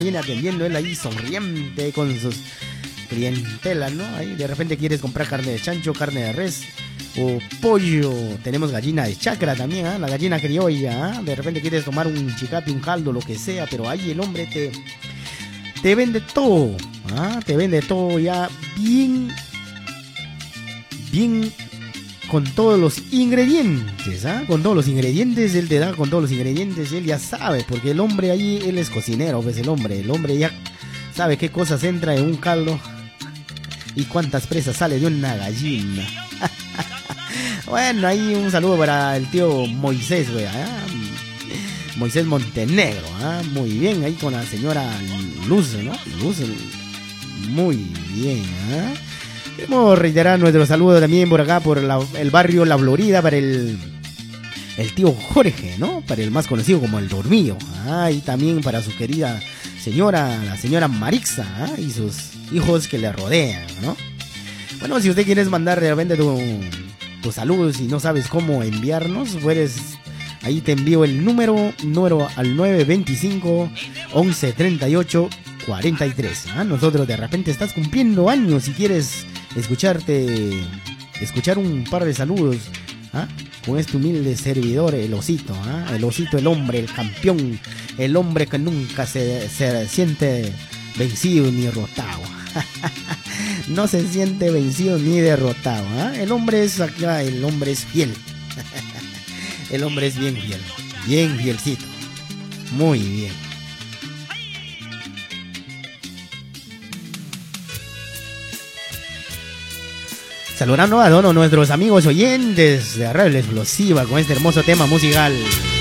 tiene atendiendo él ahí sonriente con sus clientelas, ¿no? Ahí de repente quieres comprar carne de chancho, carne de res o pollo. Tenemos gallina de chacra también, ¿eh? La gallina criolla, ¿eh? De repente quieres tomar un chicapi, un caldo, lo que sea, pero ahí el hombre te vende todo, ¿ah? Te vende todo ya bien con todos los ingredientes, ¿ah? Con todos los ingredientes, él te da con todos los ingredientes, él ya sabe, porque el hombre ahí, él es cocinero, pues el hombre ya sabe qué cosas entra en un caldo y cuántas presas sale de una gallina. Bueno, ahí un saludo para el tío Moisés, güey, ¿ah? Moisés Montenegro, ¿ah? Muy bien, ahí con la señora Luz, ¿no? Luz, muy bien, ¿ah? Queremos reiterar nuestro saludo también por acá, por el barrio La Florida, para el tío Jorge, ¿no? Para el más conocido como el Dormido, ¿ah? Y también para su querida señora, la señora Marixa, ¿ah? Y sus hijos que le rodean, ¿no? Bueno, si usted quieres mandar de repente tus saludos y no sabes cómo enviarnos, puedes... Ahí te envío el número al 925 11 38 43. ¿Ah? Nosotros de repente estás cumpliendo años si quieres escuchar un par de saludos, ¿ah? Con este humilde servidor, el Osito, ¿ah? El Osito, el hombre, el campeón, el hombre que nunca se siente vencido ni derrotado. No se siente vencido ni derrotado, ¿ah? El hombre es acá, el hombre es fiel. El hombre es bien fielcito. Muy bien. Saludando a todos nuestros amigos oyentes de Radio La Explosiva con este hermoso tema musical.